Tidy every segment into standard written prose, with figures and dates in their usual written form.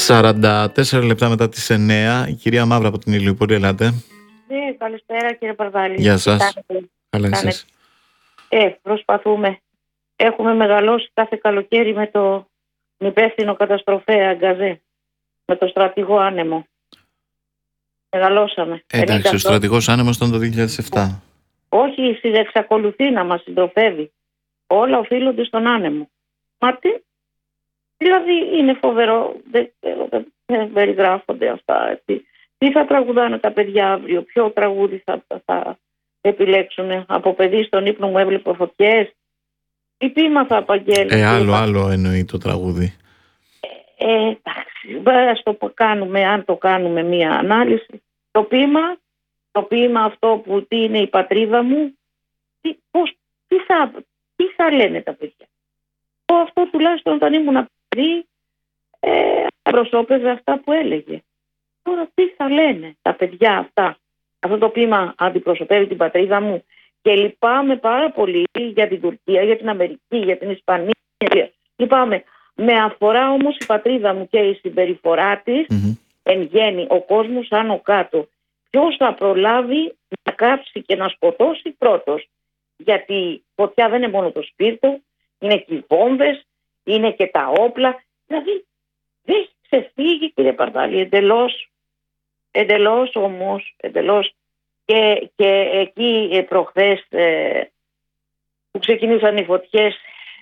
44 λεπτά μετά τις 9, η κυρία Μαύρα από την Ηλιούπολη, ελάτε. Ναι, καλησπέρα κύριε Παρδάλη. Γεια σας. Καλά εσείς. Προσπαθούμε. Έχουμε μεγαλώσει κάθε καλοκαίρι με το υπεύθυνο καταστροφέα Γκαζέ, με το στρατηγό Άνεμο. Μεγαλώσαμε. Εντάξει, ο στρατηγός Άνεμος ήταν το 2007. Όχι, εξακολουθεί να μας συντροφεύει. Όλα οφείλονται στον Άνεμο. Μα τι, δηλαδή είναι φοβερό, δεν περιγράφονται αυτά. Τι θα τραγουδάνε τα παιδιά αύριο, ποιο τραγούδι θα επιλέξουν. Από παιδί στον ύπνο μου έβλεπα φωτιές. Τι ποίημα θα απαγγέλνει. Άλλο εννοεί το τραγούδι. Εντάξει, ας το κάνουμε, αν το κάνουμε μία ανάλυση. Το ποίημα αυτό που τι είναι η πατρίδα μου, τι θα λένε τα παιδιά. Αυτό τουλάχιστον όταν ήμουν παιδί προσώπευε αυτά που έλεγε. Τώρα τι θα λένε τα παιδιά αυτά. Αυτό το ποίημα αντιπροσωπεύει την πατρίδα μου και λυπάμαι πάρα πολύ για την Τουρκία, για την Αμερική, για την Ισπανία. Λυπάμαι. Με αφορά όμως η πατρίδα μου και η συμπεριφορά της, εν γέννη, ο κόσμος άνω κάτω. Ποιος θα προλάβει να κάψει και να σκοτώσει πρώτος. Γιατί φωτιά δεν είναι μόνο το σπίρτο, είναι και οι βόμβες, είναι και τα όπλα. Δηλαδή δεν έχει ξεφύγει, κύριε Παρδάλη, εντελώς όμως. Και εκεί προχθές που ξεκινήσαν οι φωτιές,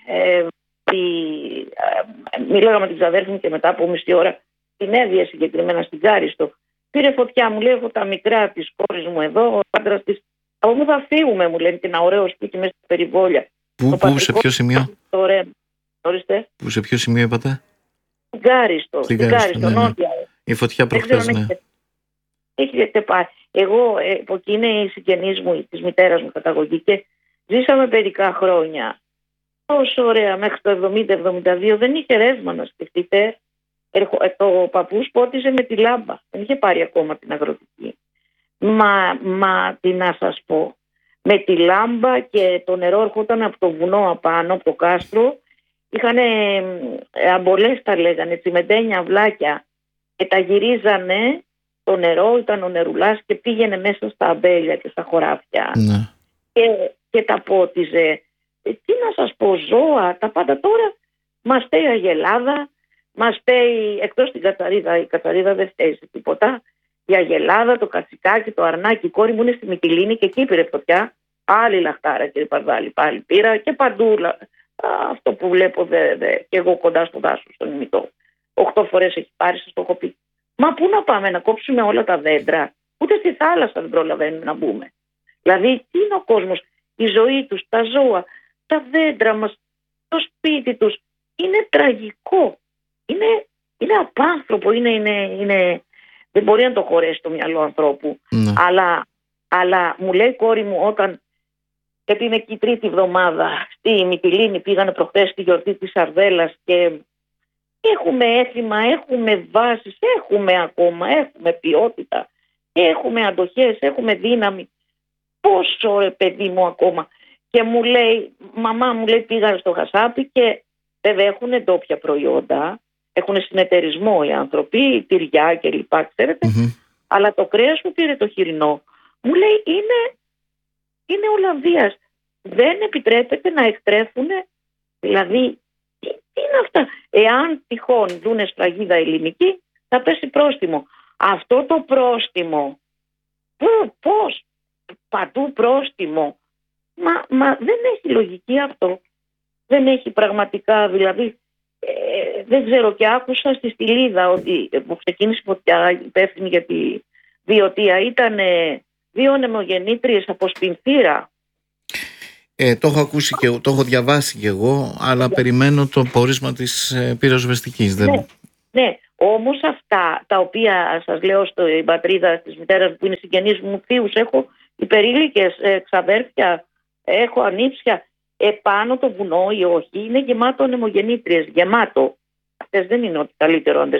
μίλαγα με την ξαδέρφη μου και μετά από μισή ώρα την έβγαινε συγκεκριμένα στην Κάριστο. Πήρε φωτιά, μου λέει, έχω τα μικρά της κόρης μου εδώ, ο άντρας της. Από πού θα φύγουμε, μου λένε, την ωραίο σπίτι μέσα στην περιβόλια. Πού, σε ποιο σημείο? Ορίστε. Πού, σε ποιο σημείο είπατε? Στην Κάριστο, ναι. νότια. Η φωτιά προχθές, ναι. Έχετε πάει. Εγώ, από εκεί είναι οι συγγενείς μου, της μητέρας μου καταγωγή και ζήσαμε μερικά χρόνια. Τόσο ωραία, μέχρι το 70-72 δεν είχε ρεύμα, να σκεφτείτε. Το παππούς πότιζε με τη λάμπα. Δεν είχε πάρει ακόμα την αγροτική. Μα τι να σας πω. Με τη λάμπα και το νερό έρχονταν από το βουνό απάνω, από το κάστρο. Είχαν αμπολές τα λέγανε, τσιμεντένια αυλάκια και τα γυρίζανε. Το νερό ήταν ο νερουλάς και πήγαινε μέσα στα αμπέλια και στα χωράφια. Ναι. Και τα πότιζε. Τι να σας πω, ζώα, τα πάντα. Τώρα μας φταίει η Αγελάδα, μας φταίει, εκτός την Κατσαρίδα, η Κατσαρίδα δεν φταίει σε τίποτα. Η Αγελάδα, το Κατσικάκι, το Αρνάκι, η κόρη μου είναι στη Μυτιλήνη και εκεί πήρε φωτιά. Άλλη λαχτάρα, κύριε Παρδάλη, πάλι πήρα και παντού. Αυτό που βλέπω και εγώ κοντά στο δάσος, στον ημιτό. 8 φορές έχει πάρει, σας το έχω πει. Μα πού να πάμε, να κόψουμε όλα τα δέντρα? Ούτε στη θάλασσα δεν προλαβαίνουμε να μπούμε. Δηλαδή, τι είναι ο κόσμος, η ζωή τους, τα ζώα, τα δέντρα μας, το σπίτι τους. Είναι τραγικό. Είναι απάνθρωπο. Δεν μπορεί να το χωρέσει το μυαλό ανθρώπου. Ναι. Αλλά μου λέει η κόρη μου, όταν είναι εκεί τρίτη εβδομάδα στη Μυτιλήνη, πήγανε προχθές στη γιορτή της Σαρδέλας και έχουμε έθιμα, έχουμε βάσεις, έχουμε ακόμα, έχουμε ποιότητα, έχουμε αντοχές, έχουμε δύναμη. Πόσο παιδί μου ακόμα. Και μου λέει, μαμά μου λέει, πήγανε στο Χασάπι και βέβαια έχουν ντόπια προϊόντα, έχουν συνεταιρισμό οι άνθρωποι, τυριά και λοιπά, ξέρετε, αλλά το κρέας που πήρε το χοιρινό, μου λέει, είναι Ολλανδίας. Δεν επιτρέπεται να εκτρέφουν, δηλαδή, τι είναι αυτά. Εάν τυχόν δούνε σφραγίδα ελληνική, θα πέσει πρόστιμο. Αυτό το πρόστιμο, πώς, παντού πρόστιμο. Μα δεν έχει λογική αυτό. Δεν έχει πραγματικά, δηλαδή, δεν ξέρω, και άκουσα στη Στυλίδα ότι που ξεκίνησε η φωτιά, υπεύθυνη για τη Βιωτία, ήταν 2 νεμογεννήτριες από Σπινθήρα. Το έχω ακούσει και το έχω διαβάσει και εγώ, αλλά περιμένω το πόρισμα της πυροσβεστικής. Ναι, όμως αυτά τα οποία σας λέω στην πατρίδα της μητέρας που είναι συγγενείς μου, θείους, έχω υπερήλικες, ξαδέρφια, έχω ανήψια. Επάνω το βουνό ή όχι είναι γεμάτο νεμογεννήτριες, γεμάτο. Αυτές δεν είναι ότι καλύτερο